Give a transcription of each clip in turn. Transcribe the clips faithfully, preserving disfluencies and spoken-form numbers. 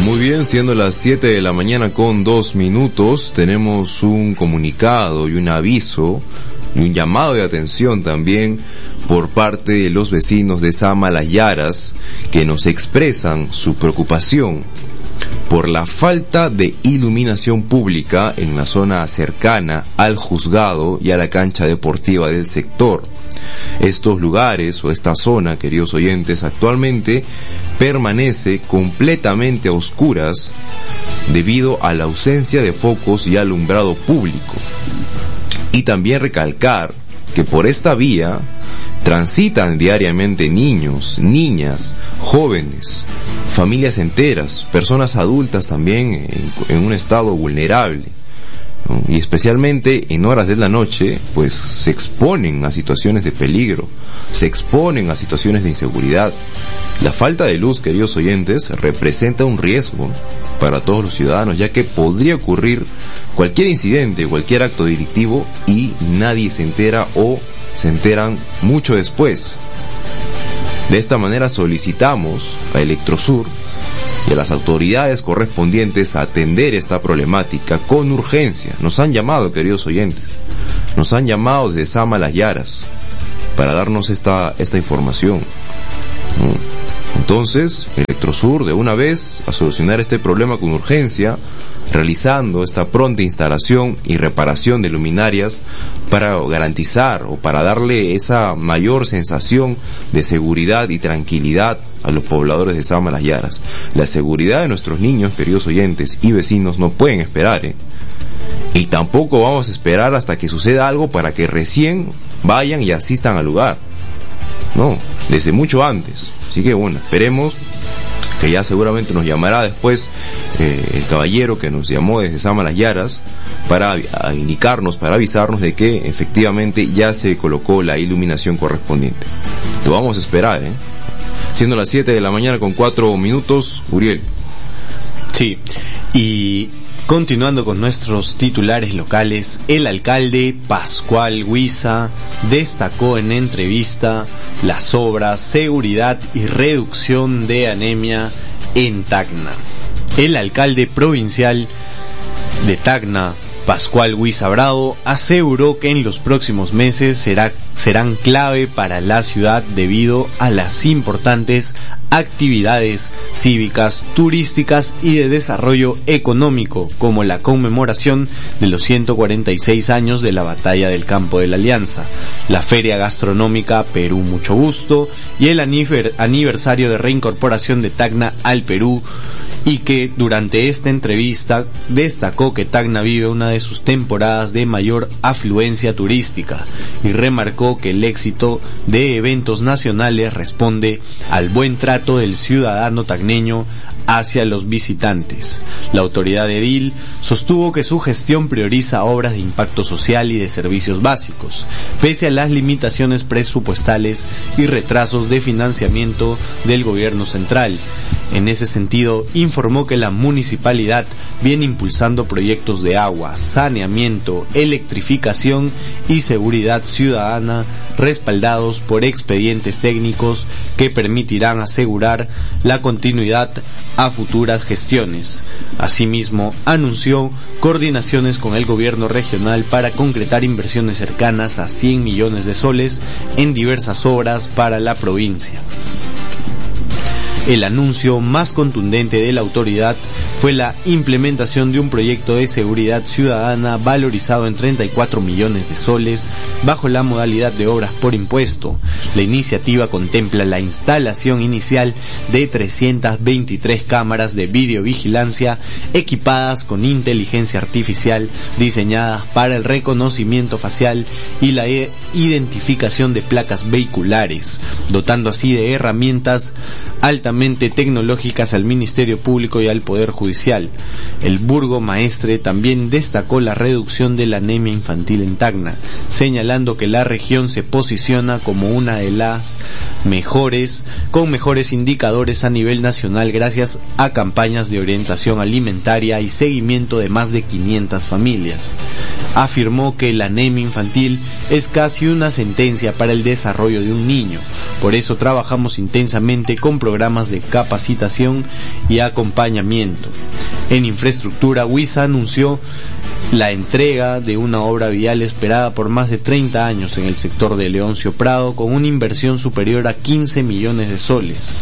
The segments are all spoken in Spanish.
Muy bien, siendo las siete de la mañana con dos minutos, tenemos un comunicado y un aviso y un llamado de atención también por parte de los vecinos de Sama Las Yaras, que nos expresan su preocupación por la falta de iluminación pública en la zona cercana al juzgado y a la cancha deportiva del sector. Estos lugares o esta zona, queridos oyentes, actualmente permanece completamente a oscuras debido a la ausencia de focos y alumbrado público. Y también recalcar que por esta vía transitan diariamente niños, niñas, jóvenes, familias enteras, personas adultas también en, en un estado vulnerable, ¿no? Y especialmente en horas de la noche, pues se exponen a situaciones de peligro, se exponen a situaciones de inseguridad. La falta de luz, queridos oyentes, representa un riesgo para todos los ciudadanos, ya que podría ocurrir cualquier incidente, cualquier acto delictivo y nadie se entera o se enteran mucho después. De esta manera solicitamos a Electrosur y a las autoridades correspondientes a atender esta problemática con urgencia. Nos han llamado, queridos oyentes, nos han llamado desde Sama Las Yaras para darnos esta, esta información, ¿no? Entonces, Electrosur de una vez a solucionar este problema con urgencia, realizando esta pronta instalación y reparación de luminarias para garantizar o para darle esa mayor sensación de seguridad y tranquilidad a los pobladores de Sama Las Yaras. La seguridad de nuestros niños, queridos oyentes y vecinos, no pueden esperar, ¿eh? Y tampoco vamos a esperar hasta que suceda algo para que recién vayan y asistan al lugar. No, desde mucho antes. Así que bueno, esperemos que ya seguramente nos llamará después eh, el caballero que nos llamó desde Sama Las Yaras para a indicarnos, para avisarnos de que efectivamente ya se colocó la iluminación correspondiente. Lo vamos a esperar, ¿eh? Siendo las siete de la mañana con cuatro minutos, Uriel. Sí, y continuando con nuestros titulares locales, el alcalde Pascual Huiza destacó en entrevista las obras, seguridad y reducción de anemia en Tacna. El alcalde provincial de Tacna, Pascual Huiza Bravo, aseguró que en los próximos meses será, serán clave para la ciudad debido a las importantes actividades cívicas, turísticas y de desarrollo económico, como la conmemoración de los ciento cuarenta y seis años de la Batalla del Campo de la Alianza, la Feria Gastronómica Perú Mucho Gusto y el aniversario de reincorporación de Tacna al Perú, y que durante esta entrevista destacó que Tacna vive una de sus temporadas de mayor afluencia turística y remarcó que el éxito de eventos nacionales responde al buen trato del ciudadano tacneño hacia los visitantes. La autoridad edil sostuvo que su gestión prioriza obras de impacto social y de servicios básicos, pese a las limitaciones presupuestales y retrasos de financiamiento del gobierno central. En ese sentido, informó que la municipalidad viene impulsando proyectos de agua, saneamiento, electrificación y seguridad ciudadana respaldados por expedientes técnicos que permitirán asegurar la continuidad a futuras gestiones. Asimismo, anunció coordinaciones con el gobierno regional para concretar inversiones cercanas a cien millones de soles en diversas obras para la provincia. El anuncio más contundente de la autoridad fue la implementación de un proyecto de seguridad ciudadana valorizado en treinta y cuatro millones de soles bajo la modalidad de obras por impuesto. La iniciativa contempla la instalación inicial de trescientas veintitrés cámaras de videovigilancia equipadas con inteligencia artificial diseñadas para el reconocimiento facial y la identificación de placas vehiculares, dotando así de herramientas altamente tecnológicas al Ministerio Público y al Poder Judicial. El burgomaestre también destacó la reducción de la anemia infantil en Tacna, señalando que la región se posiciona como una de las mejores, con mejores indicadores a nivel nacional gracias a campañas de orientación alimentaria y seguimiento de más de quinientas familias. Afirmó que la anemia infantil es casi una sentencia para el desarrollo de un niño, por eso trabajamos intensamente con programas programas de capacitación y acompañamiento. En infraestructura, Huiza anunció la entrega de una obra vial esperada por más de treinta años en el sector de Leoncio Prado, con una inversión superior a quince millones de soles.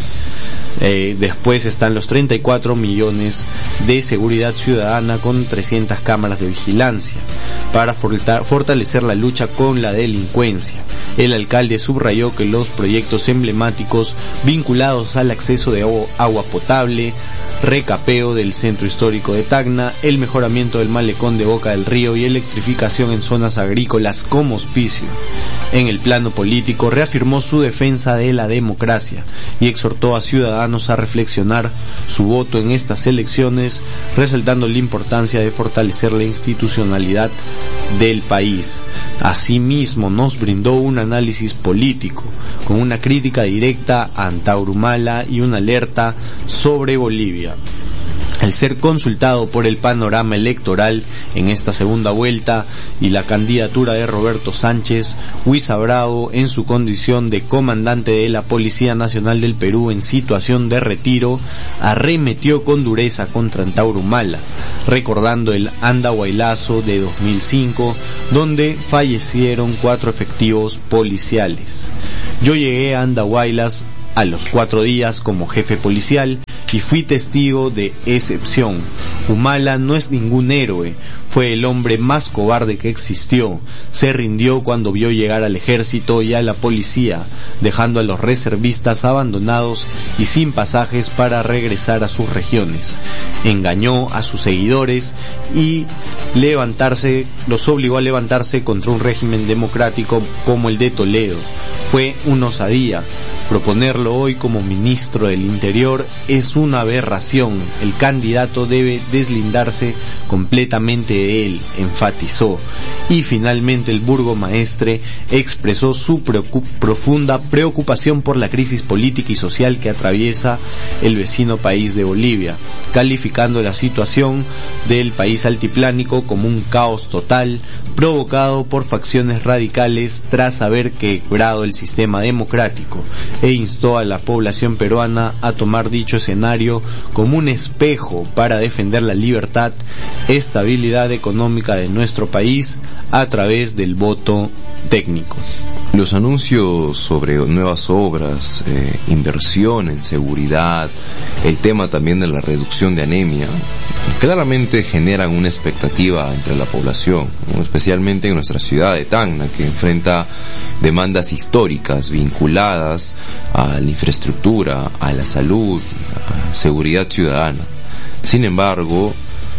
Eh, después están los treinta y cuatro millones de seguridad ciudadana con trescientas cámaras de vigilancia para fortalecer la lucha con la delincuencia. El alcalde subrayó que los proyectos emblemáticos vinculados al acceso de agua potable, recapeo del centro histórico de Tacna, el mejoramiento del malecón de Boca del Río y electrificación en zonas agrícolas como Hospicio. En el plano político, reafirmó su defensa de la democracia y exhortó a ciudadanos a reflexionar su voto en estas elecciones, resaltando la importancia de fortalecer la institucionalidad del país. Asimismo, nos brindó un análisis político, con una crítica directa a Antaurumala y una alerta sobre Bolivia. Al ser consultado por el panorama electoral en esta segunda vuelta y la candidatura de Roberto Sánchez, Huiza Bravo, en su condición de comandante de la Policía Nacional del Perú en situación de retiro, arremetió con dureza contra Antaurumala, recordando el Andahuaylazo de dos mil cinco, donde fallecieron cuatro efectivos policiales. Yo llegué a Andahuaylas a los cuatro días como jefe policial y fui testigo de excepción. Humala no es ningún héroe, fue el hombre más cobarde que existió. Se rindió cuando vio llegar al ejército y a la policía, dejando a los reservistas abandonados y sin pasajes para regresar a sus regiones. Engañó a sus seguidores y levantarse, los obligó a levantarse contra un régimen democrático como el de Toledo. Fue una osadía. Proponerlo hoy como ministro del Interior es una aberración. El candidato debe deslindarse completamente de él, enfatizó. Y finalmente el burgomaestre expresó su preocup- profunda preocupación por la crisis política y social que atraviesa el vecino país de Bolivia, calificando la situación del país altiplánico como un caos total provocado por facciones radicales tras haber quebrado el sistema democrático, e instó a la población peruana a tomar dicho escenario como un espejo para defender la libertad, estabilidad económica de nuestro país a través del voto técnico. Los anuncios sobre nuevas obras, eh, inversión en seguridad, el tema también de la reducción de anemia, claramente generan una expectativa entre la población, ¿no? Especialmente en nuestra ciudad de Tacna, que enfrenta demandas históricas vinculadas a la infraestructura, a la salud, a la seguridad ciudadana. Sin embargo,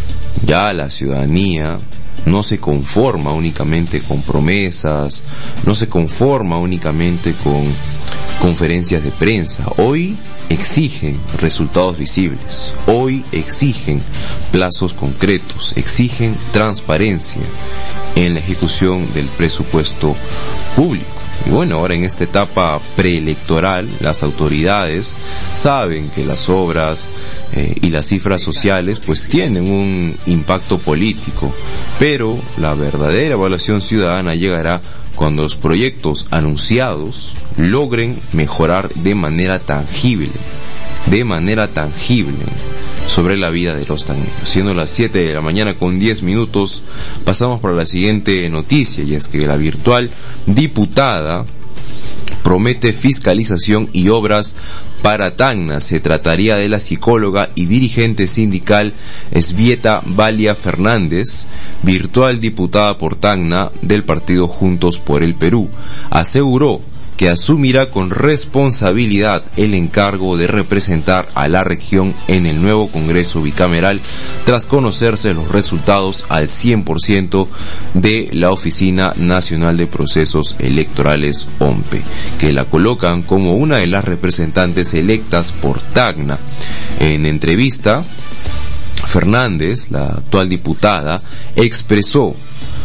ya la ciudadanía no se conforma únicamente con promesas, no se conforma únicamente con conferencias de prensa. Hoy exigen resultados visibles, hoy exigen plazos concretos, exigen transparencia en la ejecución del presupuesto público. Y bueno, ahora en esta etapa preelectoral, las autoridades saben que las obras eh, y las cifras sociales pues tienen un impacto político, pero la verdadera evaluación ciudadana llegará cuando los proyectos anunciados logren mejorar de manera tangible, de manera tangible sobre la vida de los tacneños. Siendo las siete de la mañana con diez minutos, pasamos para la siguiente noticia, y es que la virtual diputada promete fiscalización y obras para Tacna. Se trataría de la psicóloga y dirigente sindical Esbieta Valia Fernández, virtual diputada por Tacna del partido Juntos por el Perú. Aseguró que asumirá con responsabilidad el encargo de representar a la región en el nuevo Congreso bicameral tras conocerse los resultados al cien por ciento de la Oficina Nacional de Procesos Electorales O M P E, que la colocan como una de las representantes electas por Tacna. En entrevista, Fernández, la actual diputada, expresó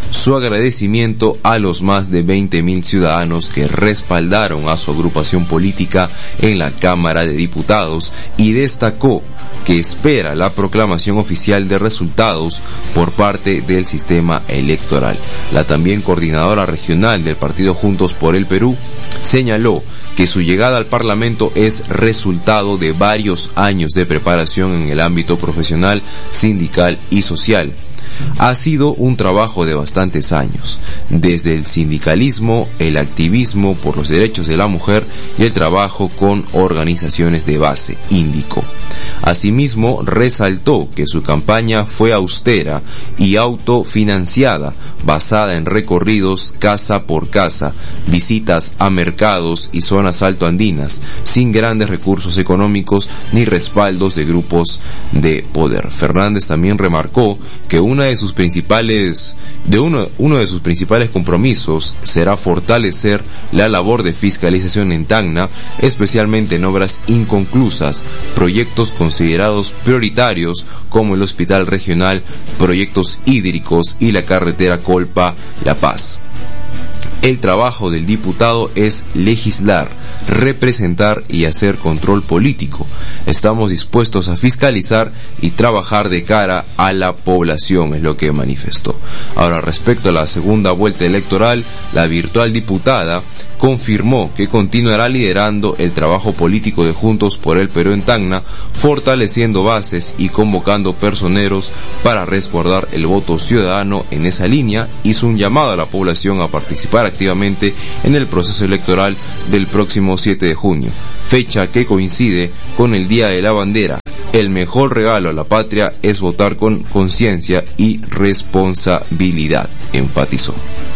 su agradecimiento a los más de veinte mil ciudadanos que respaldaron a su agrupación política en la Cámara de Diputados y destacó que espera la proclamación oficial de resultados por parte del sistema electoral. La también coordinadora regional del partido Juntos por el Perú señaló que su llegada al Parlamento es resultado de varios años de preparación en el ámbito profesional, sindical y social. Ha sido un trabajo de bastantes años, desde el sindicalismo, el activismo por los derechos de la mujer y el trabajo con organizaciones de base, indicó. Asimismo, resaltó que su campaña fue austera y autofinanciada, basada en recorridos casa por casa, visitas a mercados y zonas altoandinas, sin grandes recursos económicos ni respaldos de grupos de poder. Fernández también remarcó que una de sus principales, de uno, uno de sus principales compromisos será fortalecer la labor de fiscalización en Tacna, especialmente en obras inconclusas, proyectos considerados prioritarios como el Hospital Regional, proyectos hídricos y la carretera Colpa-La Paz. El trabajo del diputado es legislar, representar y hacer control político. Estamos dispuestos a fiscalizar y trabajar de cara a la población, es lo que manifestó. Ahora, respecto a la segunda vuelta electoral, la virtual diputada confirmó que continuará liderando el trabajo político de Juntos por el Perú en Tacna, fortaleciendo bases y convocando personeros para resguardar el voto ciudadano. En esa línea, hizo un llamado a la población a participar activamente en el proceso electoral del próximo siete de junio, fecha que coincide con el Día de la Bandera. El mejor regalo a la patria es votar con conciencia y responsabilidad, enfatizó.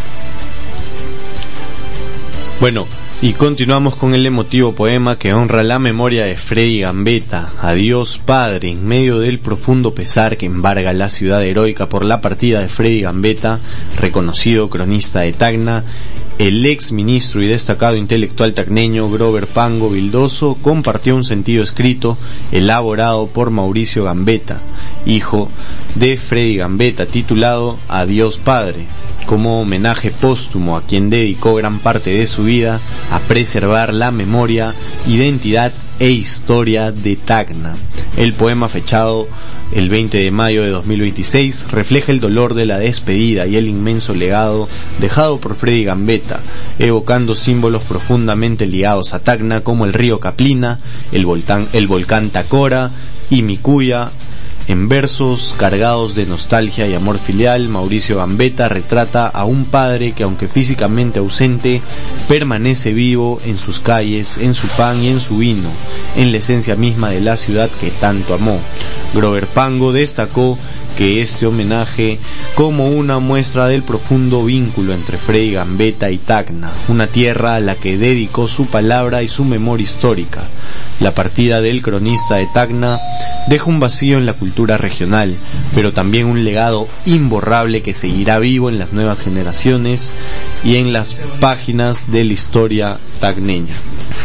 Bueno, y continuamos con el emotivo poema que honra la memoria de Freddy Gambetta. Adiós, padre, en medio del profundo pesar que embarga la ciudad heroica por la partida de Freddy Gambetta, reconocido cronista de Tacna, el ex ministro y destacado intelectual tacneño Grover Pango Vildoso compartió un sentido escrito elaborado por Mauricio Gambetta, hijo de Freddy Gambetta, titulado Adiós, padre, como homenaje póstumo a quien dedicó gran parte de su vida a preservar la memoria, identidad e historia de Tacna. El poema, fechado el veinte de mayo de dos mil veintiséis, refleja el dolor de la despedida y el inmenso legado dejado por Freddy Gambetta, evocando símbolos profundamente ligados a Tacna como el río Caplina, el volcán, el volcán Tacora y Micuya. En versos cargados de nostalgia y amor filial, Mauricio Gambetta retrata a un padre que, aunque físicamente ausente, permanece vivo en sus calles, en su pan y en su vino, en la esencia misma de la ciudad que tanto amó. Grover Pango destacó que este homenaje como una muestra del profundo vínculo entre Freddy Gambetta y Tacna, una tierra a la que dedicó su palabra y su memoria histórica. La partida del cronista de Tacna deja un vacío en la cultura regional, pero también un legado imborrable que seguirá vivo en las nuevas generaciones y en las páginas de la historia tacneña.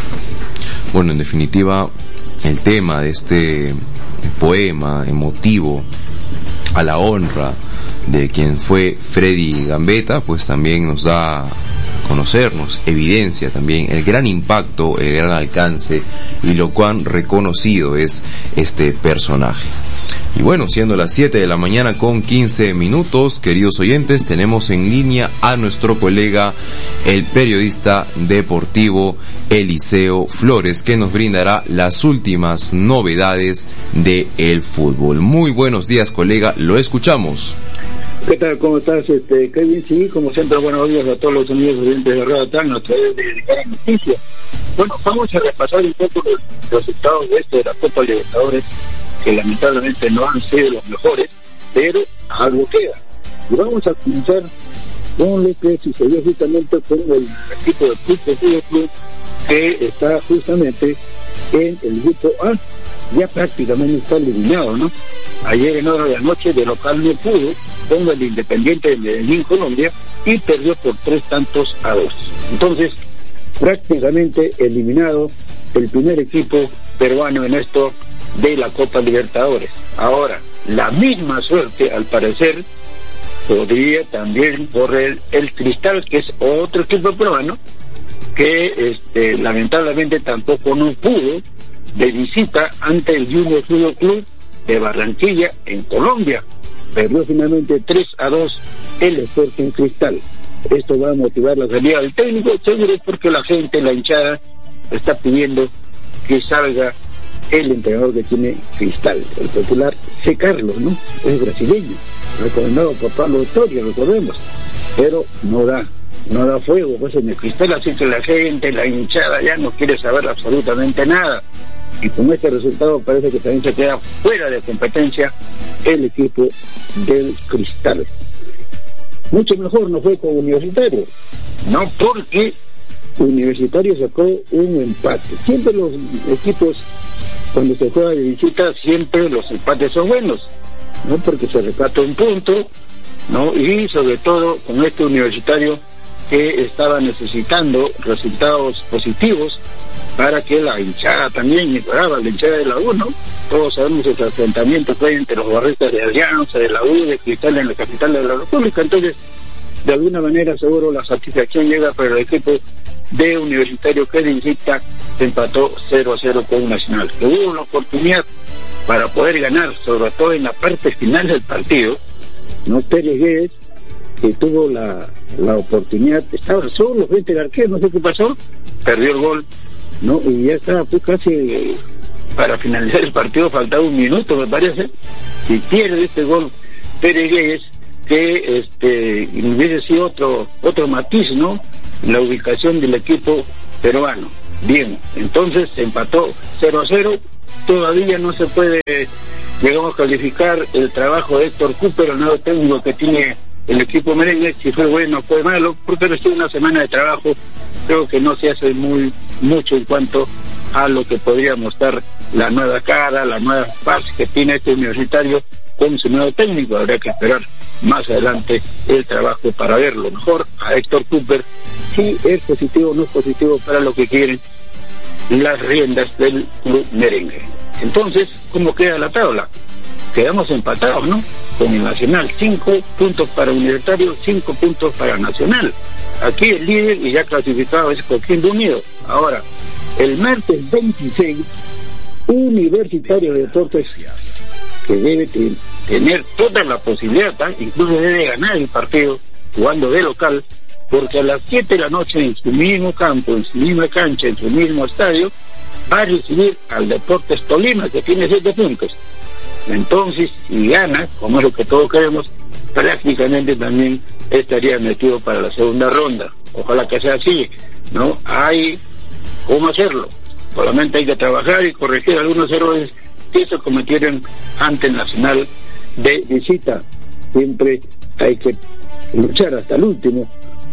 Bueno, en definitiva, el tema de este poema emotivo a la honra de quien fue Freddy Gambetta, pues también nos da a conocernos, evidencia también el gran impacto, el gran alcance y lo cuán reconocido es este personaje. Y bueno, siendo las siete de la mañana con quince minutos, queridos oyentes, tenemos en línea a nuestro colega, el periodista deportivo Eliseo Flores, que nos brindará las últimas novedades del fútbol. Muy buenos días, colega, lo escuchamos. ¿Qué tal? ¿Cómo estás, este, Kevin? Sí, como siempre, buenos días a todos los amigos oyentes de Radio Tacna a través de Dedicar a Noticias. Bueno, vamos a repasar un poco los, los resultados de este de la Copa Libertadores, que lamentablemente no han sido los mejores, pero algo queda. Y vamos a comenzar con lo que sucedió justamente con el equipo de Fútbol Club, que está justamente en el grupo A, ya prácticamente está eliminado, ¿no? Ayer en hora de la noche de local no pudo con el Independiente de Medellín, Colombia, y perdió por tres tantos a dos. Entonces, prácticamente eliminado el primer equipo peruano en esto de la Copa Libertadores. Ahora, la misma suerte, al parecer, podría también correr el Cristal, que es otro equipo peruano, que este, lamentablemente tampoco no pudo de visita ante el Junior Fútbol Club de Barranquilla en Colombia. Perdió finalmente tres a dos el Sporting Cristal. Esto va a motivar la salida del técnico, seguro, porque la gente, la hinchada, está pidiendo que salga el entrenador que tiene Cristal, el popular C. Carlos, ¿no? Es brasileño, recomendado por Pablo Torres, recordemos, pero no da, no da fuego pues en el Cristal, así que la gente, la hinchada ya no quiere saber absolutamente nada, y con este resultado parece que también se queda fuera de competencia el equipo del Cristal. Mucho mejor no fue con Universitario, no, porque Universitario sacó un empate. Siempre los equipos, cuando se juega de visita, siempre los empates son buenos, ¿no? Porque se rescata un punto, ¿no? Y sobre todo con este Universitario que estaba necesitando resultados positivos para que la hinchada también mejoraba, la hinchada de la U, ¿no? Todos sabemos el enfrentamiento que hay entre los barristas de Alianza, de la U, de Cristal en la capital de la República. Entonces, de alguna manera seguro la satisfacción llega para el equipo de Universitario que de visita se empató cero a cero con Nacional, que hubo una oportunidad para poder ganar, sobre todo en la parte final del partido, ¿no? Pérez Guedes, que tuvo la, la oportunidad, estaba solo frente al arquero, no sé qué pasó, perdió el gol, ¿no? Y ya estaba pues casi eh, para finalizar el partido, faltaba un minuto me parece, y pierde este gol Pérez Guedes, que este hubiese sido otro otro matiz, ¿no? La ubicación del equipo peruano. Bien, entonces se empató cero a cero, todavía no se puede, digamos, calificar el trabajo de Héctor Cooper, el nuevo técnico que tiene el equipo merengue, si fue bueno o fue malo, porque recién una semana de trabajo, creo que no se hace muy mucho en cuanto a lo que podría mostrar la nueva cara, la nueva faz que tiene este Universitario con su nuevo técnico. Habrá que esperar más adelante el trabajo para verlo mejor a Héctor Cooper, si es positivo o no es positivo para lo que quieren las riendas del club merengue. Entonces, ¿cómo queda la tabla? Quedamos empatados, ¿no? Con el Nacional, cinco puntos para Universitario, cinco puntos para Nacional. Aquí el líder y ya clasificado es Coquimbo Unido. Ahora, el martes veintiséis, Universitario de Deportes, que debe t- tener toda la posibilidad, ¿eh? Incluso debe ganar el partido jugando de local, porque a las siete de la noche en su mismo campo, en su misma cancha, en su mismo estadio, va a recibir al Deportes Tolima, que tiene siete puntos. Entonces, si gana, como es lo que todos queremos, prácticamente también estaría metido para la segunda ronda. Ojalá que sea así, ¿no? Hay cómo hacerlo. Solamente hay que trabajar y corregir algunos errores que se cometieron ante el Nacional de visita. Siempre hay que luchar hasta el último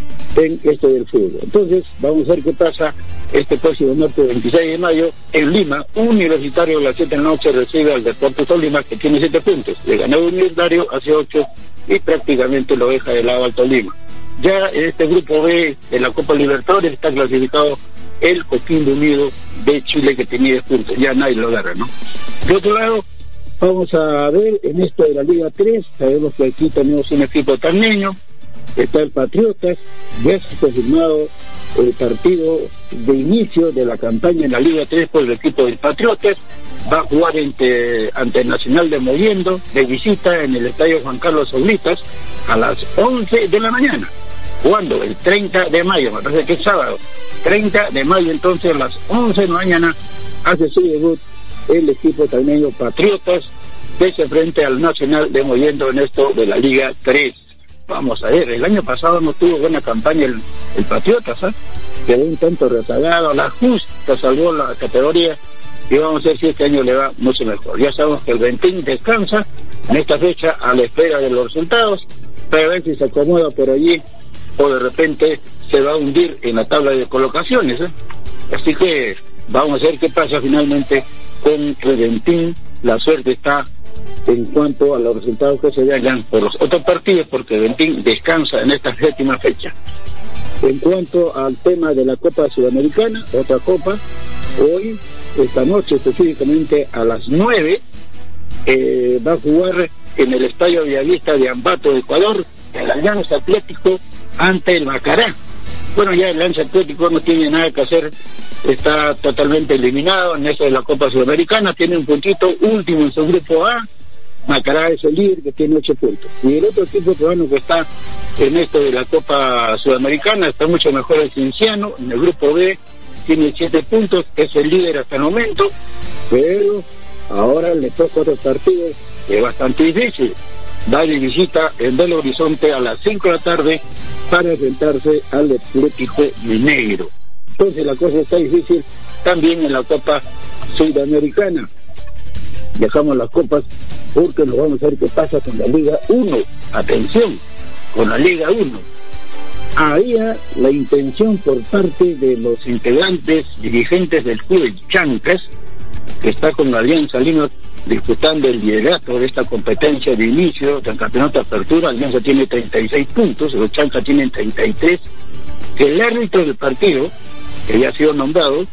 en esto del fútbol. Entonces, vamos a ver qué pasa este próximo martes veintiséis de mayo en Lima. Universitario a las siete de la noche recibe al Deportes Tolima, que tiene siete puntos. Le ganó Universitario hace ocho y prácticamente lo deja de lado al Tolima. Ya en este grupo B de la Copa Libertadores está clasificado el Coquimbo Unido de Chile, que tenía diez puntos. Ya nadie lo agarra, ¿no? De otro lado, vamos a ver en esto de la Liga tres. Sabemos que aquí tenemos un equipo tamneño. Está el Patriotas. Ya se ha confirmado el partido de inicio de la campaña en la Liga tres por el equipo del Patriotas. Va a jugar ante, ante el Nacional de Mollendo de visita en el estadio Juan Carlos Oblitas a las once de la mañana. Jugando el treinta de mayo, me parece que es sábado. treinta de mayo, entonces a las once de la mañana hace su debut el equipo tamneño Patriotas, que se enfrenta al Nacional de Mollendo en esto de la Liga tres. Vamos a ver, el año pasado no tuvo buena campaña el, el Patriotas, ¿eh? Quedó un tanto rezagado, a la justa salvó la categoría, y vamos a ver si este año le va mucho mejor. Ya sabemos que el Ventín descansa en esta fecha a la espera de los resultados, para ver si se acomoda por allí o de repente se va a hundir en la tabla de colocaciones, ¿eh? Así que vamos a ver qué pasa finalmente con el Ventín. La suerte está en cuanto a los resultados que se vean por los otros partidos, porque Ventín descansa en esta séptima fecha. En cuanto al tema de la Copa Sudamericana, otra copa, hoy, esta noche específicamente a las nueve, eh, va a jugar en el Estadio Villavista de Ambato, Ecuador, el Alianza Atlético ante el Macará. Bueno, ya el Alianza Atlético no tiene nada que hacer, está totalmente eliminado en eso de la Copa Sudamericana, tiene un puntito, último en su grupo A. Macará es el líder que tiene ocho puntos. Y el otro equipo peruano que está en esto de la Copa Sudamericana está mucho mejor el Cienciano, en el grupo B tiene siete puntos, es el líder hasta el momento, pero ahora le toca otro partido que es bastante difícil. Va de visita en Belo Horizonte a las cinco de la tarde para enfrentarse al Atlético Mineiro. Entonces la cosa está difícil también en la Copa Sudamericana. Dejamos las copas porque nos vamos a ver qué pasa con la Liga uno. Atención, con la Liga uno. Había la intención por parte de los integrantes, dirigentes del club de Chancas, que está con la Alianza Lima disputando el liderato de esta competencia de inicio del campeonato de apertura. Alianza tiene treinta y seis puntos, los Chancas tienen treinta y tres. Que el árbitro del partido, que ya ha sido nombrado,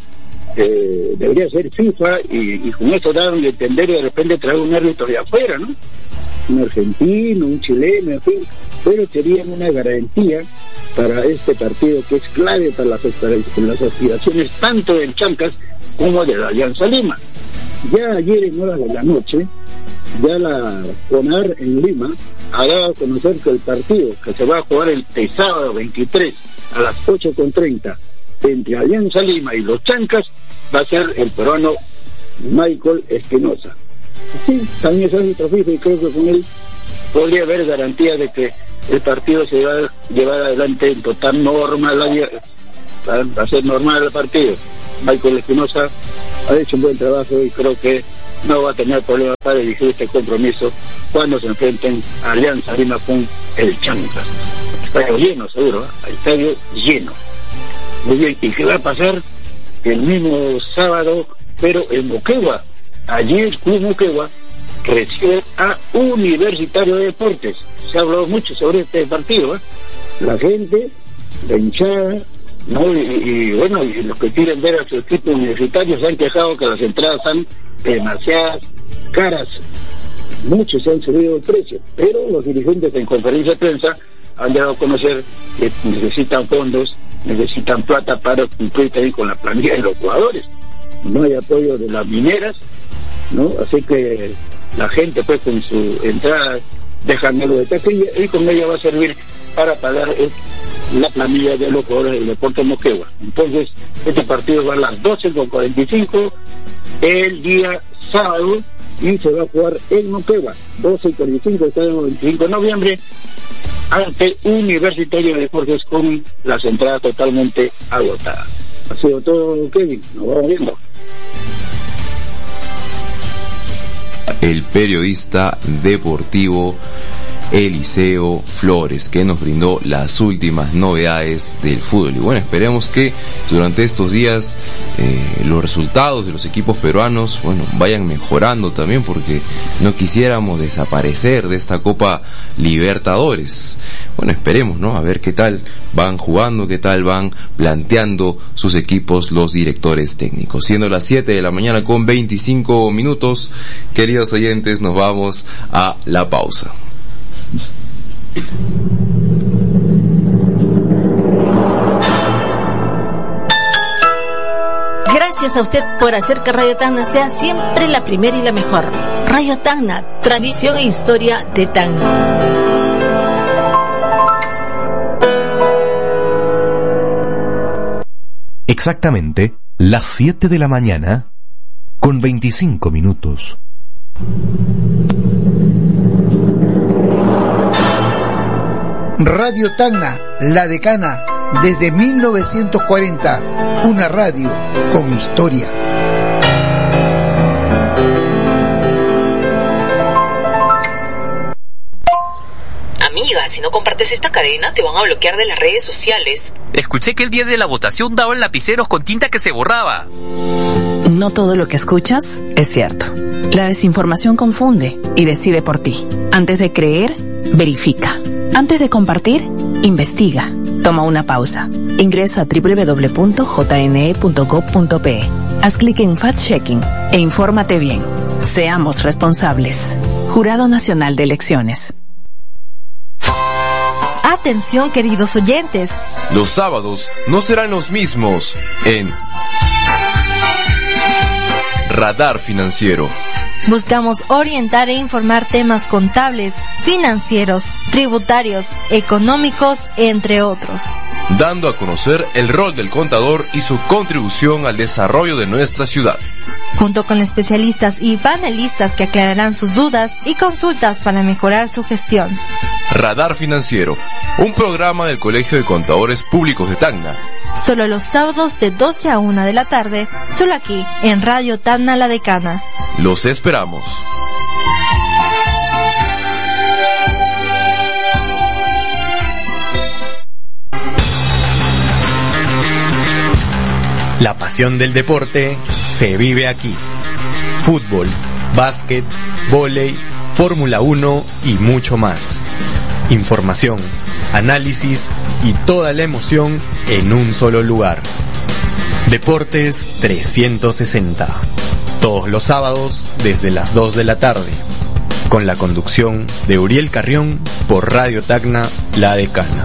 eh, debería ser FIFA, y, y con eso dar a entender y de repente traer un árbitro de afuera, ¿no? Un argentino, un chileno, en fin, pero sería una garantía para este partido que es clave para las, las aspiraciones tanto del Chancas como de la Alianza Lima. Ya ayer en horas de la noche, ya la CONAR en Lima ha dado a conocer que el partido que se va a jugar el sábado veintitrés a las ocho con treinta entre Alianza Lima y los Chancas va a ser el peruano Michael Espinosa. Sí, también es árbitro FIFA y creo que con él podría haber garantía de que el partido se va a llevar adelante en total normalidad, va a ser normal el partido. Michael Espinosa ha hecho un buen trabajo y creo que no va a tener problemas para dirigir este compromiso cuando se enfrenten a Alianza Lima con el Chancas. Estadio lleno, seguro, ¿eh? Estadio lleno. Muy bien, ¿y qué va a pasar? El mismo sábado, pero en Moquegua, allí el Club Moquegua recibe a Universitario de Deportes. Se ha hablado mucho sobre este partido, ¿eh? La gente, la hinchada, ¿no? Y, y bueno, y los que quieren ver a su equipo universitario se han quejado que las entradas están demasiadas caras. Muchos se han subido el precio, pero los dirigentes en conferencia de prensa han dado a conocer que necesitan fondos, necesitan plata para cumplir también con la planilla de los jugadores. No hay apoyo de las mineras, ¿no? Así que la gente pues con su entrada dejan algo de taquilla y con ella va a servir para pagar el, la planilla de los jugadores del Deportes Moquegua. Entonces, este partido va a las doce con cuarenta y cinco el día sábado y se va a jugar en Moquegua, doce y cuarenta y cinco, está el veinticinco de noviembre, ante Universitario de Deportes con las entradas totalmente agotadas. Ha sido todo, Kevin, nos vamos viendo. El periodista deportivo Eliseo Flores, que nos brindó las últimas novedades del fútbol. Y bueno, esperemos que durante estos días eh, los resultados de los equipos peruanos, bueno, vayan mejorando también, porque no quisiéramos desaparecer de esta Copa Libertadores. Bueno, esperemos, ¿no? A ver qué tal van jugando, qué tal van planteando sus equipos los directores técnicos. Siendo las siete de la mañana con veinticinco minutos, queridos oyentes, nos vamos a la pausa. Gracias a usted por hacer que Radio Tacna sea siempre la primera y la mejor. Radio Tacna, tradición e historia de Tacna. Exactamente las siete de la mañana con veinticinco minutos. Radio Tacna, la decana, desde mil novecientos cuarenta, una radio con historia. Amiga, si no compartes esta cadena te van a bloquear de las redes sociales. Escuché que el día de la votación daban lapiceros con tinta que se borraba. No todo lo que escuchas es cierto. La desinformación confunde y decide por ti. Antes de creer, verifica. Antes de compartir, investiga. Toma una pausa. Ingresa a doble u doble u doble u punto j n e punto gob punto p e. Haz clic en Fact-Checking e infórmate bien. Seamos responsables. Jurado Nacional de Elecciones. Atención, queridos oyentes. Los sábados no serán los mismos en Radar Financiero. Buscamos orientar e informar temas contables, financieros, tributarios, económicos, entre otros. Dando a conocer el rol del contador y su contribución al desarrollo de nuestra ciudad. Junto con especialistas y panelistas que aclararán sus dudas y consultas para mejorar su gestión. Radar Financiero, un programa del Colegio de Contadores Públicos de Tacna. Solo los sábados de doce a una de la tarde, solo aquí, en Radio Tacna La Decana. Los esperamos. La pasión del deporte se vive aquí. Fútbol, básquet, vóley, Fórmula uno y mucho más. Información, análisis y toda la emoción en un solo lugar. Deportes trescientos sesenta. Todos los sábados desde las dos de la tarde. Con la conducción de Uriel Carrión por Radio Tacna La Decana.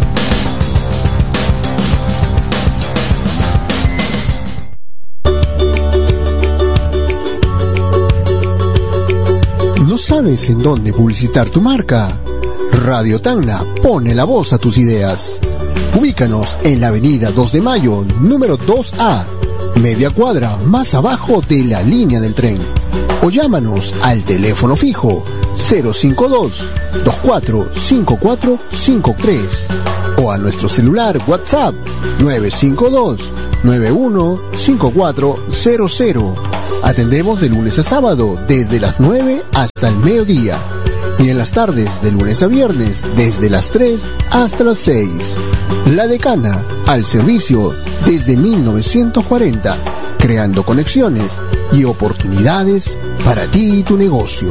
¿No sabes en dónde publicitar tu marca? Radio Tacna pone la voz a tus ideas. Ubícanos en la avenida dos de mayo, número dos A, media cuadra más abajo de la línea del tren. O llámanos al teléfono fijo cero cinco dos, dos cuatro cinco cuatro cinco tres o a nuestro celular WhatsApp nueve cinco dos, nueve uno cinco cuatro cero cero. Atendemos de lunes a sábado desde las nueve hasta el mediodía y en las tardes de lunes a viernes desde las tres hasta las seis. La Decana, al servicio desde mil novecientos cuarenta, creando conexiones y oportunidades para ti y tu negocio.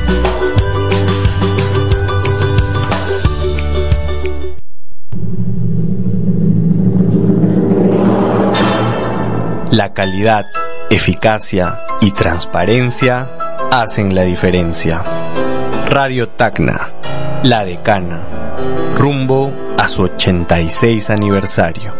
La calidad, eficacia y transparencia hacen la diferencia. Radio Tacna, La Decana, rumbo a su ochenta y seis aniversario.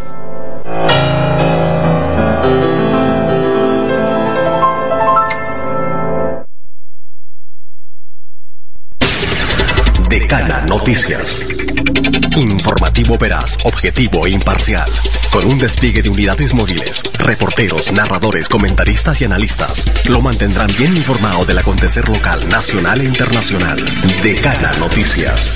Decana Noticias. Informativo veraz, objetivo e imparcial. Con un despliegue de unidades móviles, reporteros, narradores, comentaristas y analistas, lo mantendrán bien informado del acontecer local, nacional e internacional. Decana Noticias.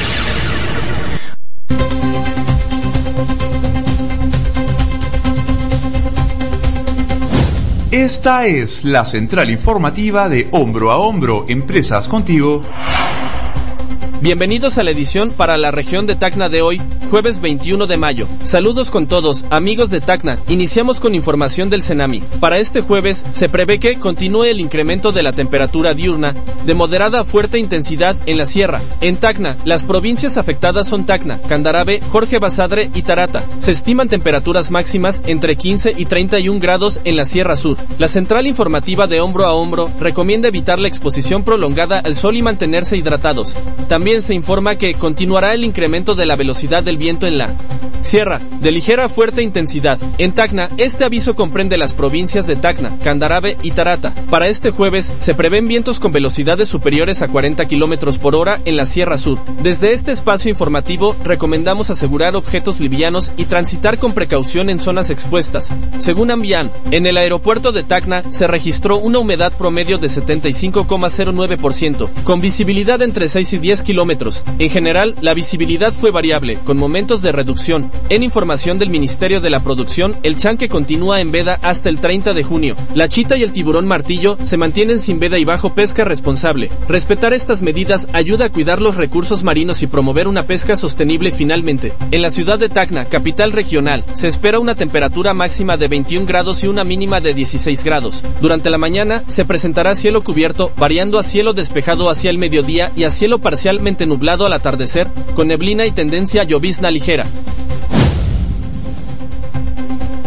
Esta es la central informativa de Hombro a Hombro, Empresas Contigo. Bienvenidos a la edición para la región de Tacna de hoy, jueves veintiuno de mayo. Saludos con todos, amigos de Tacna. Iniciamos con información del Cenami. Para este jueves, se prevé que continúe el incremento de la temperatura diurna de moderada a fuerte intensidad en la sierra. En Tacna, las provincias afectadas son Tacna, Candarave, Jorge Basadre y Tarata. Se estiman temperaturas máximas entre quince y treinta y un grados en la Sierra Sur. La central informativa de Hombro a Hombro recomienda evitar la exposición prolongada al sol y mantenerse hidratados. También se informa que continuará el incremento de la velocidad del viento en la sierra, de ligera a fuerte intensidad. En Tacna, este aviso comprende las provincias de Tacna, Candarave y Tarata. Para este jueves, se prevén vientos con velocidades superiores a cuarenta kilómetros por hora en la Sierra Sur. Desde este espacio informativo, recomendamos asegurar objetos livianos y transitar con precaución en zonas expuestas. Según Ambian, en el aeropuerto de Tacna se registró una humedad promedio de setenta y cinco coma cero nueve por ciento, con visibilidad entre seis y diez kilómetros. En general, la visibilidad fue variable, con momentos de reducción. En información del Ministerio de la Producción, el chanque continúa en veda hasta el treinta de junio. La chita y el tiburón martillo se mantienen sin veda y bajo pesca responsable. Respetar estas medidas ayuda a cuidar los recursos marinos y promover una pesca sostenible. Finalmente, en la ciudad de Tacna, capital regional, se espera una temperatura máxima de veintiún grados y una mínima de dieciséis grados. Durante la mañana se presentará cielo cubierto, variando a cielo despejado hacia el mediodía y a cielo parcialmente nublado al atardecer, con neblina y tendencia a llovizna ligera.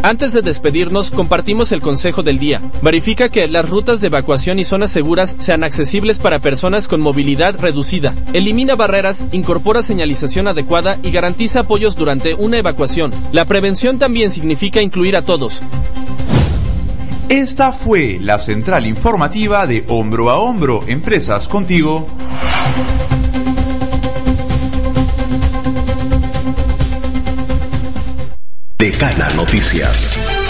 Antes de despedirnos, compartimos el consejo del día. Verifica que las rutas de evacuación y zonas seguras sean accesibles para personas con movilidad reducida. Elimina barreras, incorpora señalización adecuada y garantiza apoyos durante una evacuación. La prevención también significa incluir a todos. Esta fue la central informativa de Hombro a Hombro, Empresas Contigo. Decana Noticias.